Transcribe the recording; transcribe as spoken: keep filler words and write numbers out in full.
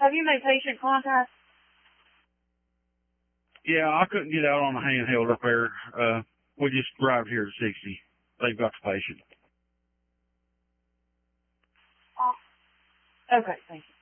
Have you made patient contact? Yeah, I couldn't get out on the handheld up there. Uh, we just arrived here at sixty. They've got the patient. Oh. Okay, thank you.